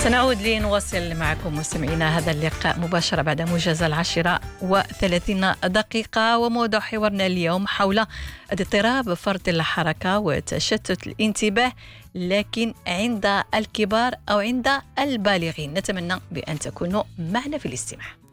سنعود لنواصل معكم مستمعينا هذا اللقاء مباشرة بعد موجز 10:30 وموضوع حوارنا اليوم حول اضطراب فرط الحركة وتشتت الانتباه، لكن عند الكبار أو عند البالغين. نتمنى بأن تكونوا معنا في الاستماع.